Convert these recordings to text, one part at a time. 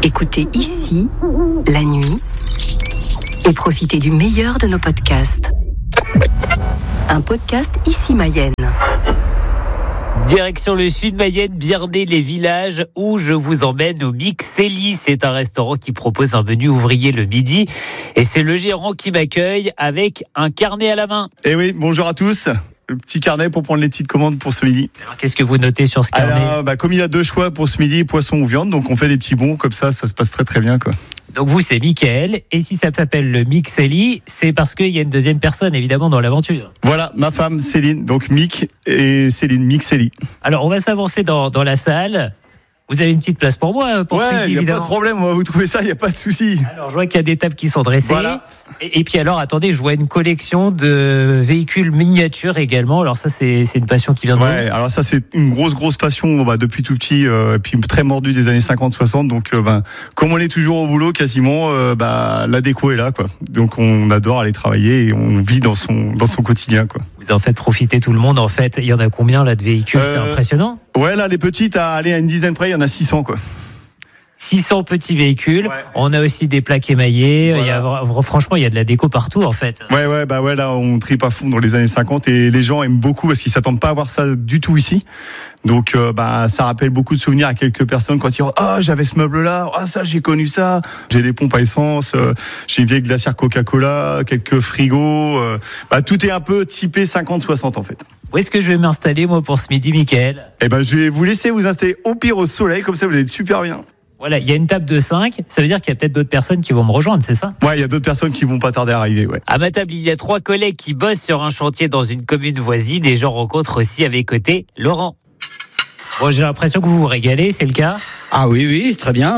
Écoutez ici, la nuit, et profitez du meilleur de nos podcasts. Un podcast ici Mayenne. Direction le sud Mayenne, Biarnay, les villages, où je vous emmène au Mixelli. C'est un restaurant qui propose un menu ouvrier le midi. Et c'est le gérant qui m'accueille avec un carnet à la main. Eh oui, bonjour à tous. Le petit carnet pour prendre les petites commandes pour ce midi. Alors, qu'est-ce que vous notez sur ce carnet ? Alors, comme il y a 2 choix pour ce midi, poisson ou viande, donc on fait des petits bons, comme ça se passe très très bien, quoi. Donc vous, c'est Mickaël. Et si ça s'appelle le Mixelli, c'est parce qu'il y a une deuxième personne, évidemment, dans l'aventure. Voilà, ma femme Céline, donc Mick et Céline, Mixelli. Alors, on va s'avancer dans la salle. Vous avez une petite place pour moi, pour ce midi, évidemment. Il n'y a pas de problème, on va vous trouver ça, il n'y a pas de souci. Alors, je vois qu'il y a des tables qui sont dressées. Voilà. Et puis alors, attendez, je vois une collection de véhicules miniatures également. Alors ça, c'est une passion qui vient de vous. Ouais, alors ça, c'est une grosse passion depuis tout petit, et puis très mordu des années 50-60. Donc, comme on est toujours au boulot, quasiment, la déco est là, quoi. Donc, on adore aller travailler et on vit dans son quotidien, quoi. Vous en faites profiter tout le monde, en fait. Il y en a combien, là, de véhicules ? C'est impressionnant. Ouais, là, les petites, à une dizaine près, il y en a 600, quoi. 600 petits véhicules. Ouais. On a aussi des plaques émaillées. Voilà. Franchement, il y a de la déco partout, en fait. Ouais, là, on tripe à fond dans les années 50 et les gens aiment beaucoup parce qu'ils s'attendent pas à voir ça du tout ici. Donc, ça rappelle beaucoup de souvenirs à quelques personnes quand ils disent « Ah, j'avais ce meuble-là. Ah, ça, j'ai connu ça. » J'ai des pompes à essence. J'ai une vieille glacière Coca-Cola, quelques frigos. Tout est un peu typé 50-60, en fait. Où est-ce que je vais m'installer, moi, pour ce midi, Mickaël ? Je vais vous laisser vous installer au pire au soleil. Comme ça, vous allez être super bien. Voilà, il y a une table de 5, ça veut dire qu'il y a peut-être d'autres personnes qui vont me rejoindre, c'est ça ? Ouais, il y a d'autres personnes qui vont pas tarder à arriver, ouais. À ma table, il y a 3 collègues qui bossent sur un chantier dans une commune voisine et j'en rencontre aussi à mes côtés Laurent. Bon, j'ai l'impression que vous vous régalez, c'est le cas ? Ah oui, très bien.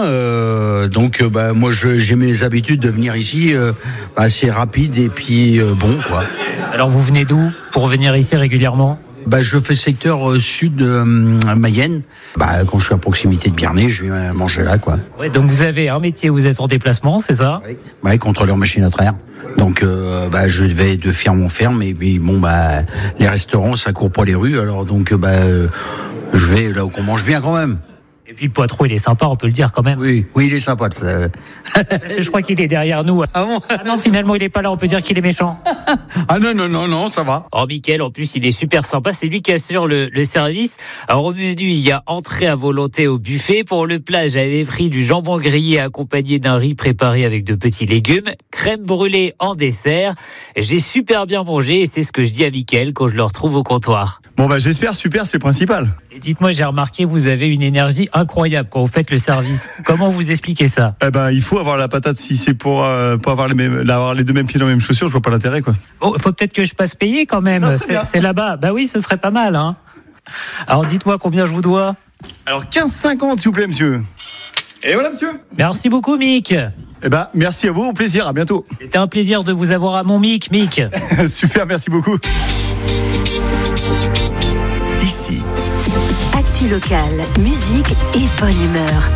Moi, j'ai mes habitudes de venir ici assez rapide et puis bon, quoi. Alors, vous venez d'où pour venir ici régulièrement ? Je fais secteur sud Mayenne. Quand je suis à proximité de Biarnay, je vais manger là, quoi. Ouais, donc vous avez un métier, vous êtes en déplacement, c'est ça ? Oui, contrôleur machine à traire. Donc, je vais de ferme en ferme et puis les restaurants, ça court pas les rues. Alors donc, je vais là où on mange bien quand même. Et puis le Poitrot, il est sympa, on peut le dire quand même. Oui, il est sympa. Ça. Je crois qu'il est derrière nous. Ah bon ? Ah non, finalement, il est pas là, on peut dire qu'il est méchant. Ah non, ça va. Oh, Mickaël, en plus, il est super sympa. C'est lui qui assure le service. Alors, au menu, il y a entrée à volonté au buffet. Pour le plat, j'avais pris du jambon grillé accompagné d'un riz préparé avec de petits légumes, crème brûlée en dessert. J'ai super bien mangé et c'est ce que je dis à Mickaël quand je le retrouve au comptoir. Bon, j'espère, super, c'est le principal. Et dites-moi, j'ai remarqué, vous avez une énergie incroyable quand vous faites le service. Comment vous expliquez ça ? Il faut avoir la patate si c'est pour avoir les 2 mêmes pieds dans les mêmes chaussures, je vois pas l'intérêt, quoi. Bon, il faut peut-être que je passe payer quand même. C'est là-bas. Oui, ce serait pas mal, hein. Alors dites-moi combien je vous dois. Alors 15,50 s'il vous plaît, monsieur. Et voilà, monsieur. Merci beaucoup, Mick. Merci à vous, au plaisir, à bientôt. C'était un plaisir de vous avoir à mon Mick. Super, merci beaucoup. Ici. Actu locale, musique et bonne humeur.